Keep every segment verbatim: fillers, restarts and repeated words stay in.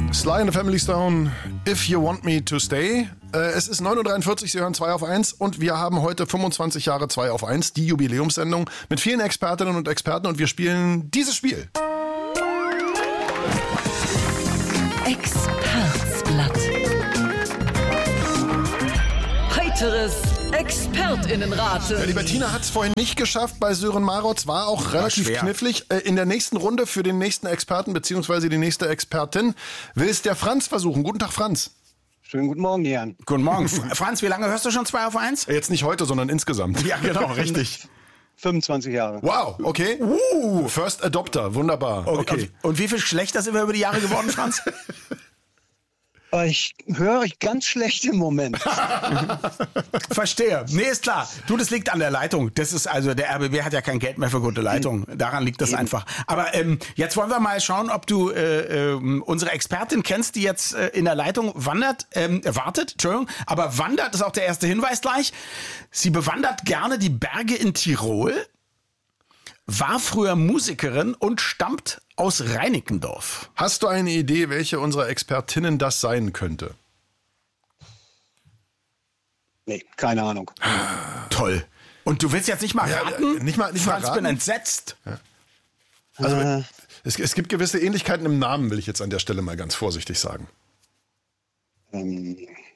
Sly and the Family Stone, If You Want Me to Stay. Äh, es ist neun Uhr dreiundvierzig, Sie hören zwei auf eins und wir haben heute fünfundzwanzig Jahre zwei auf eins, die Jubiläumssendung mit vielen Expertinnen und Experten und wir spielen dieses Spiel. Expertsblatt. Heiteres ExpertInnenraten. Ja, die Bettina hat es vorhin nicht geschafft bei Sören Marotz, war auch relativ war knifflig. Äh, in der nächsten Runde für den nächsten Experten bzw. die nächste Expertin will es der Franz versuchen. Guten Tag, Franz. Schönen guten Morgen, Jan. Guten Morgen. Franz, wie lange hörst du schon zwei auf eins? Jetzt nicht heute, sondern insgesamt. Ja, genau, richtig. fünfundzwanzig Jahre. Wow, okay. Uh, First Adopter, wunderbar. Okay. okay. Und, und wie viel schlechter sind wir über die Jahre geworden, Franz? Ich höre euch ganz schlecht im Moment. Verstehe. Nee, ist klar. Du, das liegt an der Leitung. Das ist also, der R B B hat ja kein Geld mehr für gute Leitung. Daran liegt das Eben. einfach. Aber ähm, jetzt wollen wir mal schauen, ob du äh, äh, unsere Expertin kennst, die jetzt äh, in der Leitung wandert, ähm, wartet, Entschuldigung, aber wandert ist auch der erste Hinweis gleich. Sie bewandert gerne die Berge in Tirol, war früher Musikerin und stammt aus Reinickendorf. Hast du eine Idee, welche unserer Expertinnen das sein könnte? Nee, keine Ahnung. Toll. Und du willst jetzt nicht mal raten? Ja, nicht mal, nicht Franz, mal raten. bin entsetzt. Ja. Also äh. es, es gibt gewisse Ähnlichkeiten im Namen, will ich jetzt an der Stelle mal ganz vorsichtig sagen. Ähm,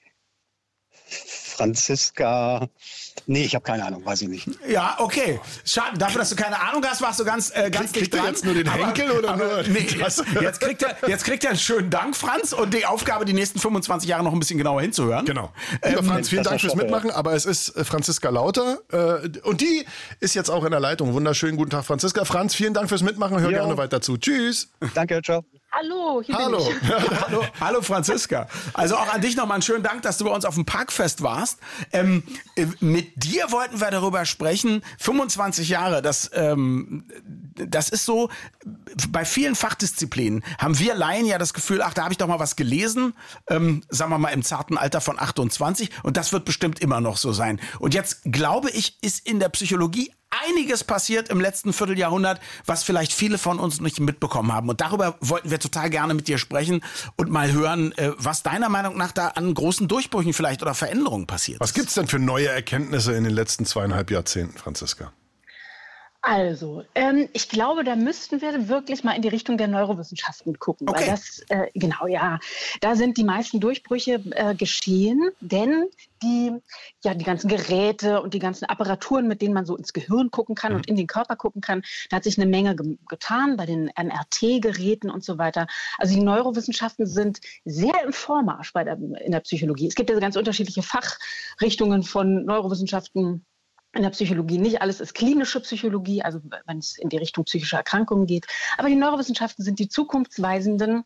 Franziska... Nee, ich habe keine Ahnung, weiß ich nicht. Ja, okay. Schade, dafür, dass du keine Ahnung hast, warst du ganz, äh, ganz Krieg, dicht dran. Kriegt er jetzt nur den aber, Henkel oder aber, nur... Nee, jetzt, jetzt, kriegt er, jetzt kriegt er einen schönen Dank, Franz, und die Aufgabe, die nächsten fünfundzwanzig Jahre noch ein bisschen genauer hinzuhören. Genau. Lieber Ähm, Franz, vielen Dank fürs Stoffe, Mitmachen, aber es ist äh, Franziska Lauter äh, und die ist jetzt auch in der Leitung. Wunderschönen guten Tag, Franziska. Franz, vielen Dank fürs Mitmachen, hör Jo. gerne weiter zu. Tschüss. Danke, ciao. Hallo, hier Hallo. bin ich. hallo, hallo Franziska. Also auch an dich nochmal einen schönen Dank, dass du bei uns auf dem Parkfest warst. Ähm, äh, mit dir wollten wir darüber sprechen. fünfundzwanzig Jahre, das, ähm, das ist so, bei vielen Fachdisziplinen haben wir Laien ja das Gefühl, ach, da habe ich doch mal was gelesen, ähm, sagen wir mal im zarten Alter von achtundzwanzig und das wird bestimmt immer noch so sein. Und jetzt glaube ich, ist in der Psychologie einiges passiert im letzten Vierteljahrhundert, was vielleicht viele von uns nicht mitbekommen haben. Und darüber wollten wir total gerne mit dir sprechen und mal hören, was deiner Meinung nach da an großen Durchbrüchen vielleicht oder Veränderungen passiert ist. Was gibt's denn für neue Erkenntnisse in den letzten zweieinhalb Jahrzehnten, Franziska? Also, ähm, ich glaube, da müssten wir wirklich mal in die Richtung der Neurowissenschaften gucken. Okay. Weil das, äh, genau, ja, da sind die meisten Durchbrüche äh, geschehen, denn die, ja, die ganzen Geräte und die ganzen Apparaturen, mit denen man so ins Gehirn gucken kann mhm. und in den Körper gucken kann, da hat sich eine Menge ge- getan bei den M R T-Geräten und so weiter. Also die Neurowissenschaften sind sehr im Vormarsch bei der, in der Psychologie. Es gibt ja ganz unterschiedliche Fachrichtungen von Neurowissenschaften. In der Psychologie nicht alles ist klinische Psychologie, also wenn es in die Richtung psychische Erkrankungen geht. Aber die Neurowissenschaften sind die zukunftsweisenden,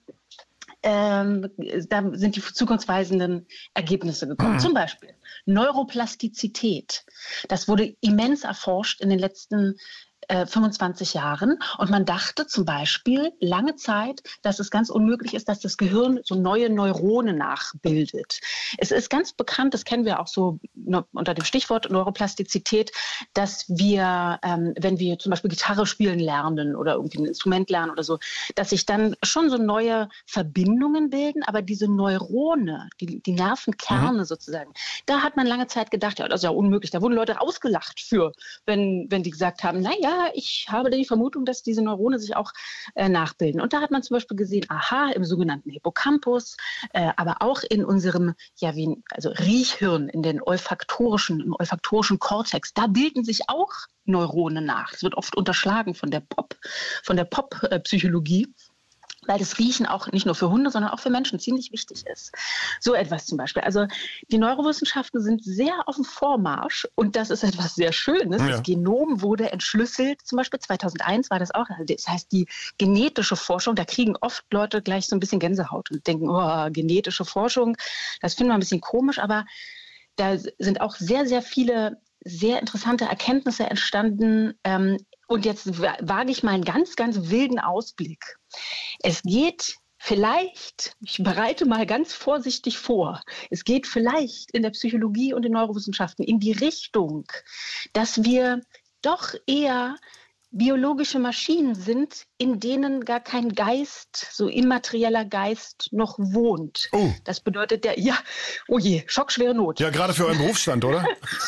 ähm, da sind die zukunftsweisenden Ergebnisse gekommen. Mhm. Zum Beispiel Neuroplastizität. Das wurde immens erforscht in den letzten äh, fünfundzwanzig Jahren. Und man dachte zum Beispiel lange Zeit, dass es ganz unmöglich ist, dass das Gehirn so neue Neuronen nachbildet. Es ist ganz bekannt, das kennen wir auch so unter dem Stichwort Neuroplastizität, dass wir, ähm, wenn wir zum Beispiel Gitarre spielen lernen oder irgendwie ein Instrument lernen oder so, dass sich dann schon so neue Verbindungen bilden, aber diese Neurone, die, die Nervenkerne mhm. sozusagen, da hat man lange Zeit gedacht, ja, das ist ja unmöglich. Da wurden Leute ausgelacht für, wenn, wenn die gesagt haben, naja, ich habe die Vermutung, dass diese Neurone sich auch äh, nachbilden. Und da hat man zum Beispiel gesehen, aha, im sogenannten Hippocampus, äh, aber auch in unserem, ja, wie, also Riechhirn, in den olfaktorischen, im olfaktorischen Kortex, da bilden sich auch Neurone nach. Das wird oft unterschlagen von der Pop, von der Pop-Psychologie. Weil das Riechen auch nicht nur für Hunde, sondern auch für Menschen ziemlich wichtig ist. So etwas zum Beispiel. Also die Neurowissenschaften sind sehr auf dem Vormarsch und das ist etwas sehr Schönes. Ja. Das Genom wurde entschlüsselt, zum Beispiel zweitausendeins war das auch. Das heißt, die genetische Forschung, da kriegen oft Leute gleich so ein bisschen Gänsehaut und denken, oh, genetische Forschung, das finden wir ein bisschen komisch, aber da sind auch sehr, sehr viele sehr interessante Erkenntnisse entstanden. Ähm, und jetzt wage ich mal einen ganz, ganz wilden Ausblick. Es geht vielleicht, ich bereite mal ganz vorsichtig vor, es geht vielleicht in der Psychologie und den Neurowissenschaften in die Richtung, dass wir doch eher biologische Maschinen sind, in denen gar kein Geist, so immaterieller Geist noch wohnt. Oh. Das bedeutet der, ja, oh je, schockschwere Not. Ja, gerade für euren Berufsstand, oder?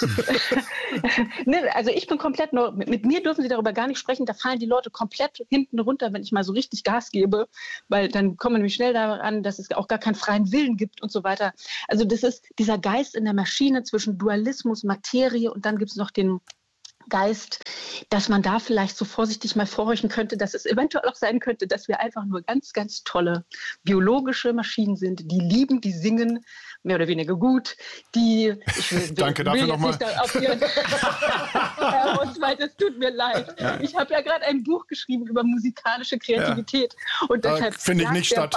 Ne, also ich bin komplett, neu, mit, mit mir dürfen Sie darüber gar nicht sprechen, da fallen die Leute komplett hinten runter, wenn ich mal so richtig Gas gebe, weil dann kommen wir nämlich schnell daran, dass es auch gar keinen freien Willen gibt und so weiter. Also das ist dieser Geist in der Maschine zwischen Dualismus, Materie und dann gibt es noch den Geist, dass man da vielleicht so vorsichtig mal vorhorchen könnte, dass es eventuell auch sein könnte, dass wir einfach nur ganz, ganz tolle biologische Maschinen sind, die lieben, die singen, mehr oder weniger gut, die... Ich will, Danke will dafür nochmal. Herr Oswald, es tut mir leid. Ja. Ich habe ja gerade ein Buch geschrieben über musikalische Kreativität. Ja. Und deshalb finde ich nicht statt.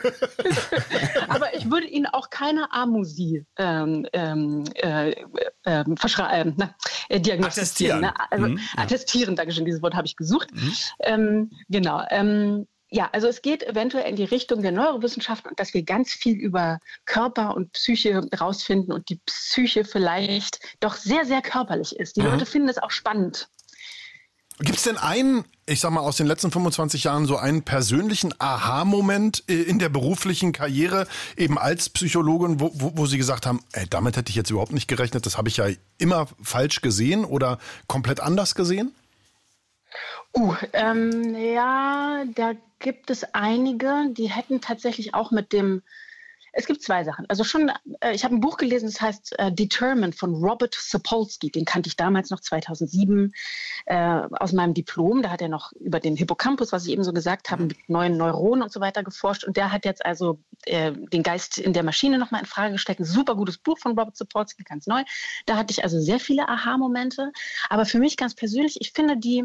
Aber ich würde Ihnen auch keine Amusie ähm, ähm, äh, äh, verschreiben, äh, diagnostizieren. Ne? Also mhm, ja. attestieren, danke schön, dieses Wort habe ich gesucht. Mhm. Ähm, genau. Ähm, ja, also es geht eventuell in die Richtung der Neurowissenschaften und dass wir ganz viel über Körper und Psyche rausfinden und die Psyche vielleicht doch sehr, sehr körperlich ist. Die mhm. Leute finden es auch spannend. Gibt es denn einen, ich sag mal, aus den letzten fünfundzwanzig Jahren so einen persönlichen Aha-Moment in der beruflichen Karriere, eben als Psychologin, wo, wo, wo Sie gesagt haben, ey, damit hätte ich jetzt überhaupt nicht gerechnet, das habe ich ja immer falsch gesehen oder komplett anders gesehen? Uh, ähm, ja, da gibt es einige, die hätten tatsächlich auch mit dem... Es gibt zwei Sachen. Also schon, äh, ich habe ein Buch gelesen, das heißt äh, Determined von Robert Sapolsky. Den kannte ich damals noch zweitausendsieben äh, aus meinem Diplom. Da hat er noch über den Hippocampus, was ich eben so gesagt habe, mit neuen Neuronen und so weiter geforscht. Und der hat jetzt also äh, den Geist in der Maschine nochmal in Frage gestellt. Ein super gutes Buch von Robert Sapolsky, ganz neu. Da hatte ich also sehr viele Aha-Momente. Aber für mich ganz persönlich, ich finde die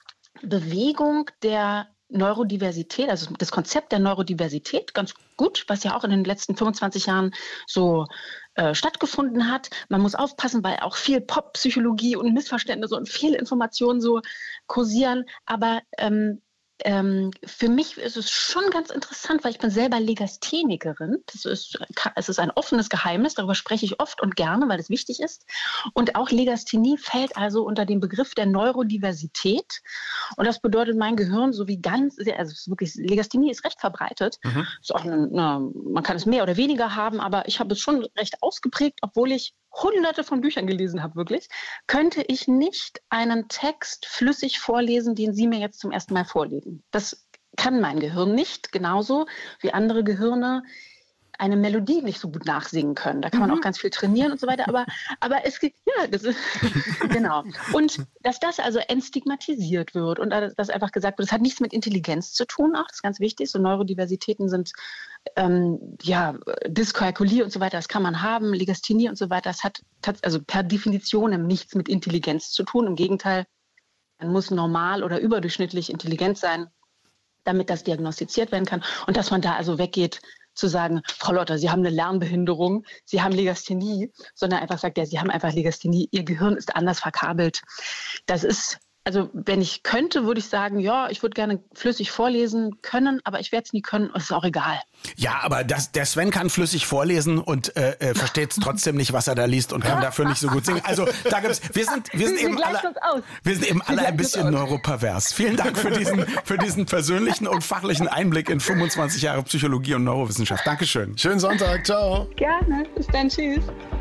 Bewegung der Neurodiversität, also das Konzept der Neurodiversität ganz gut, was ja auch in den letzten fünfundzwanzig Jahren so äh, stattgefunden hat. Man muss aufpassen, weil auch viel Pop-Psychologie und Missverständnisse und Fehlinformationen so kursieren. Aber ähm, ähm, für mich ist es schon ganz interessant, weil ich bin selber Legasthenikerin. Das ist, es ist ein offenes Geheimnis, darüber spreche ich oft und gerne, weil es wichtig ist. Und auch Legasthenie fällt also unter den Begriff der Neurodiversität. Und das bedeutet, mein Gehirn so wie ganz, also es ist wirklich, Legasthenie ist recht verbreitet. Mhm. Ist auch eine, eine, man kann es mehr oder weniger haben, aber ich habe es schon recht ausgeprägt, obwohl ich hunderte von Büchern gelesen habe, wirklich, könnte ich nicht einen Text flüssig vorlesen, den Sie mir jetzt zum ersten Mal vorlesen. Das kann mein Gehirn nicht, genauso wie andere Gehirne eine Melodie nicht so gut nachsingen können. Da kann man auch ganz viel trainieren und so weiter. Aber, aber es gibt, ja, das ist, genau. Und dass das also entstigmatisiert wird und dass einfach gesagt wird, das hat nichts mit Intelligenz zu tun, auch das ist ganz wichtig. So Neurodiversitäten sind, ähm, ja, Dyskalkulie und so weiter, das kann man haben, Legasthenie und so weiter, das hat also per Definition nichts mit Intelligenz zu tun. Im Gegenteil, man muss normal oder überdurchschnittlich intelligent sein, damit das diagnostiziert werden kann. Und dass man da also weggeht, zu sagen, Frau Lotter, Sie haben eine Lernbehinderung, Sie haben Legasthenie, sondern einfach sagt, ja, Sie haben einfach Legasthenie, Ihr Gehirn ist anders verkabelt. Das ist, also wenn ich könnte, würde ich sagen, ja, ich würde gerne flüssig vorlesen können, aber ich werde es nie können, ist auch egal. Ja, aber das, der Sven kann flüssig vorlesen und äh, äh, versteht trotzdem nicht, was er da liest und kann dafür nicht so gut singen. Also da gibt's, wir sind, wir sind wir eben alle, wir sind eben alle ein bisschen neuropervers. Vielen Dank für diesen, für diesen persönlichen und fachlichen Einblick in fünfundzwanzig Jahre Psychologie und Neurowissenschaft. Dankeschön. Schönen Sonntag, ciao. Gerne, bis dann, tschüss.